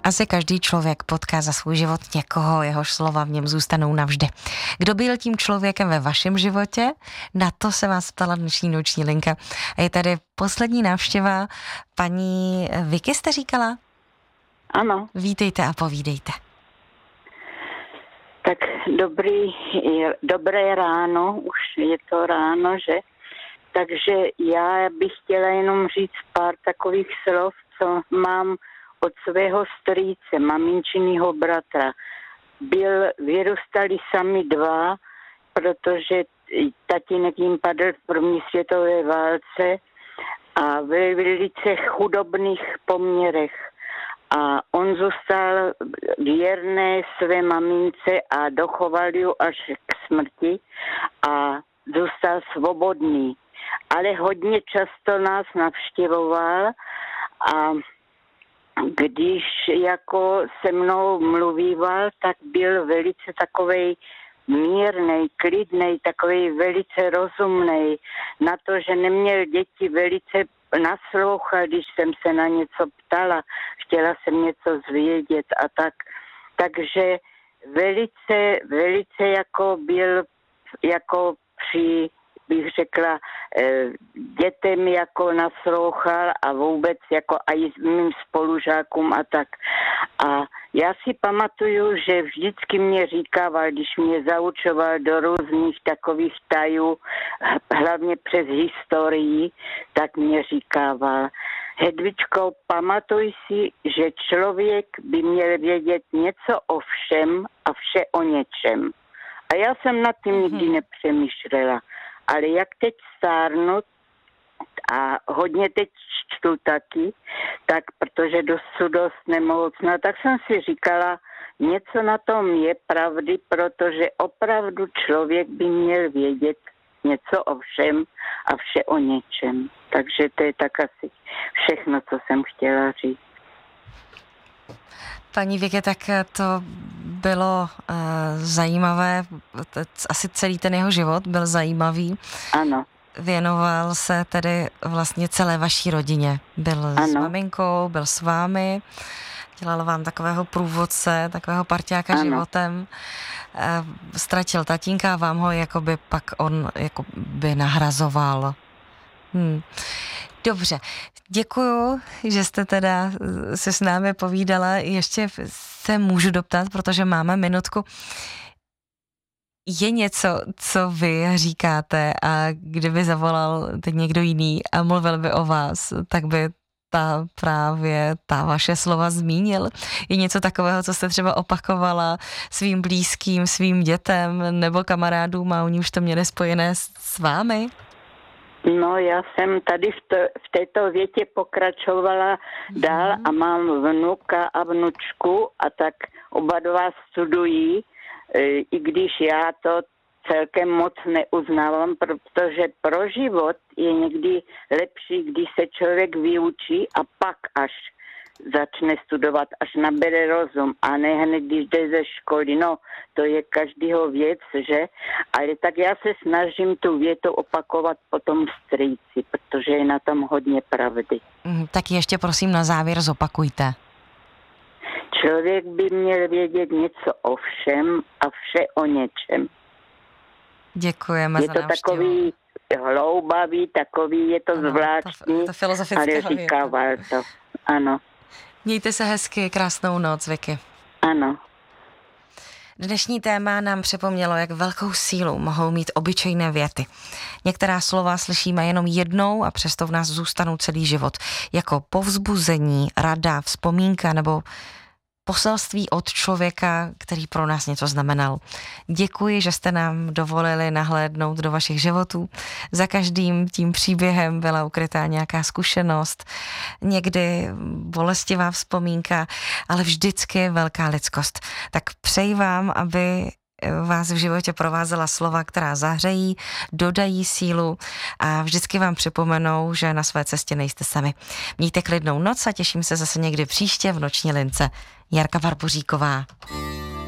Asi každý člověk potká za svůj život někoho, jehož slova v něm zůstanou navždy. Kdo byl tím člověkem ve vašem životě? Na to se vás ptala dnešní noční linka. A je tady poslední návštěva paní Vicky, jste říkala? Ano. Vítejte a povídejte. Tak dobré ráno, už je to ráno, že? Takže já bych chtěla jenom říct pár takových slov, co mám od svého strýce, maminčinýho bratra. Vyrůstali sami dva, protože tatínek jim padl v první světové válce a ve velice chudobných poměrech. A on zůstal věrný své mamince a dochoval ji až k smrti a zůstal svobodný. Ale hodně často nás navštěvoval a když jako se mnou mluvíval, tak byl velice takovej mírnej, klidnej, takovej velice rozumnej. Na to, že neměl děti, velice naslouchal, když jsem se na něco ptala, chtěla jsem něco zvědět a tak. Takže velice jako byl jako bych řekla, dětem jako naslouchal a vůbec jako i mým spolužákům a tak. A já si pamatuju, že vždycky mě říkával, když mě zaučoval do různých takových tajů, hlavně přes historii, tak mě říkával: Hedvičko, pamatuj si, že člověk by měl vědět něco o všem a vše o něčem. A já jsem nad tím nikdy nepřemýšlela. Ale jak teď stárnu a hodně teď čtu taky, tak protože dost nemocná, tak jsem si říkala, něco na tom je pravdy, protože opravdu člověk by měl vědět něco o všem a vše o něčem. Takže to je tak asi všechno, co jsem chtěla říct. Paní Vicky, tak to bylo zajímavé, asi celý ten jeho život byl zajímavý. Ano. Věnoval se tedy vlastně celé vaší rodině. Byl s maminkou, byl s vámi, dělal vám takového průvodce, takového parťáka životem. Ztratil tatínka a vám ho jakoby pak on jakoby nahrazoval. Dobře, děkuju, že jste teda se s námi povídala. Ještě se můžu doptat, protože máme minutku. Je něco, co vy říkáte a kdyby zavolal teď někdo jiný a mluvil by o vás, tak by právě ta vaše slova zmínil? Je něco takového, co jste třeba opakovala svým blízkým, svým dětem nebo kamarádům a oni už to měli spojené s vámi? No, já jsem tady v této větě pokračovala dál a mám vnuka a vnučku a tak oba dva studují, i když já to celkem moc neuznávám, protože pro život je někdy lepší, když se člověk vyučí a pak až začne studovat, až nabere rozum a ne hned, když jde ze školy. No, to je každýho věc, že? Ale tak já se snažím tu větu opakovat potom strýci, protože je na tom hodně pravdy. Tak ještě prosím na závěr zopakujte. Člověk by měl vědět něco o všem a vše o něčem. Děkujeme za návštěvu. Je to takový hloubavý, takový, je to zvláštní, ale říkával to. Ano. Mějte se hezky, krásnou noc, Vicky. Ano. Dnešní téma nám připomnělo, jak velkou sílu mohou mít obyčejné věty. Některá slova slyšíme jenom jednou a přesto v nás zůstanou celý život. Jako povzbuzení, rada, vzpomínka nebo poselství od člověka, který pro nás něco znamenal. Děkuji, že jste nám dovolili nahlédnout do vašich životů. Za každým tím příběhem byla ukrytá nějaká zkušenost, někdy bolestivá vzpomínka, ale vždycky velká lidskost. Tak přeji vám, aby vás v životě provázela slova, která zahřejí, dodají sílu a vždycky vám připomenou, že na své cestě nejste sami. Mějte klidnou noc a těším se zase někdy příště v noční lince. Jarka Barboříková.